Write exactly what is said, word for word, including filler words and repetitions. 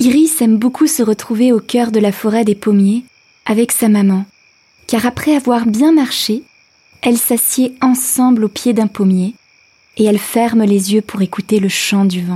Iris aime beaucoup se retrouver au cœur de la forêt des pommiers avec sa maman, car après avoir bien marché, elles s'assiedent ensemble au pied d'un pommier et elles ferment les yeux pour écouter le chant du vent.